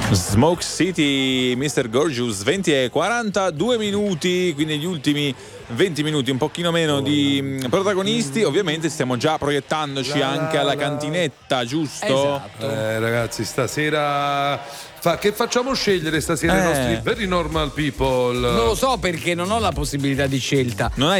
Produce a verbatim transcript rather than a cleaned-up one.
Smoke City, mister Gorgeous, venti e quarantadue minuti, quindi gli ultimi venti minuti, un pochino meno di protagonisti. Ovviamente stiamo già proiettandoci La, anche la, alla la. cantinetta, giusto? Esatto. Eh, ragazzi, stasera fa, che facciamo scegliere stasera Eh. i nostri very normal people? Non lo so perché non ho la possibilità di scelta. Non hai